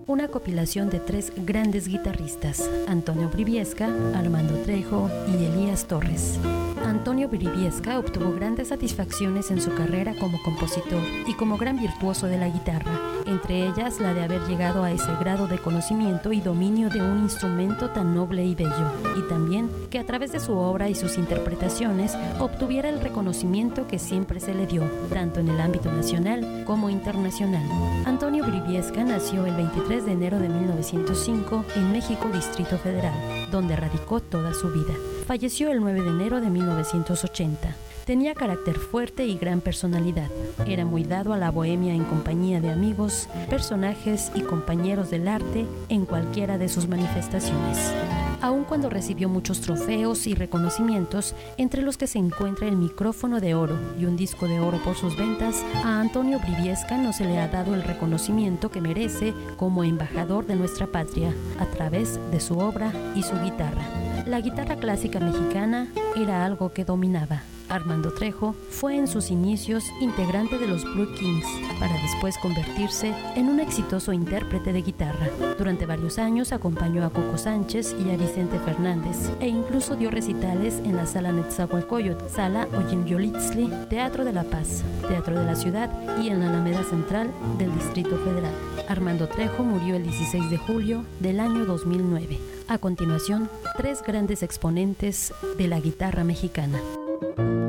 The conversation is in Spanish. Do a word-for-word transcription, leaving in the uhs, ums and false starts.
una compilación de tres grandes guitarristas, Antonio Briviesca, Armando Trejo y Elías Torres. Antonio Briviesca obtuvo grandes satisfacciones en su carrera como compositor y como gran virtuoso de la guitarra, entre ellas la de haber llegado a ese grado de conocimiento y dominio de un instrumento tan noble y bello, y también que a través de su obra y sus interpretaciones obtuviera el reconocimiento que siempre se le dio, tanto en el ámbito nacional como internacional. Antonio Briviesca nació el veintitrés de enero de mil novecientos cinco en México, Distrito Federal, donde radicó toda su vida. Falleció el nueve de enero de mil novecientos ochenta. Tenía carácter fuerte y gran personalidad. Era muy dado a la bohemia en compañía de amigos, personajes y compañeros del arte en cualquiera de sus manifestaciones. Aun cuando recibió muchos trofeos y reconocimientos, entre los que se encuentra el micrófono de oro y un disco de oro por sus ventas, a Antonio Briviesca no se le ha dado el reconocimiento que merece como embajador de nuestra patria, a través de su obra y su guitarra. La guitarra clásica mexicana era algo que dominaba. Armando Trejo fue en sus inicios integrante de los Blue Kings, para después convertirse en un exitoso intérprete de guitarra. Durante varios años acompañó a Coco Sánchez y a Vicente Fernández, e incluso dio recitales en la Sala Netzahualcóyotl, Sala Oyimyolitzli, Teatro de la Paz, Teatro de la Ciudad y en la Alameda Central del Distrito Federal. Armando Trejo murió el dieciséis de julio del año dos mil nueve. A continuación, tres grandes exponentes de la guitarra mexicana.